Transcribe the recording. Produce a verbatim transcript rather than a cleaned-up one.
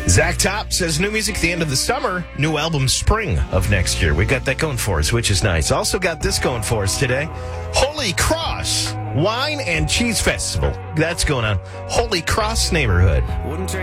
Zach Top says new music at the end of the summer, new album spring of next year. We got that going for us, which is nice. Also got this going for us today. Holy Cross Wine and Cheese Festival. That's going on. Holy Cross neighborhood.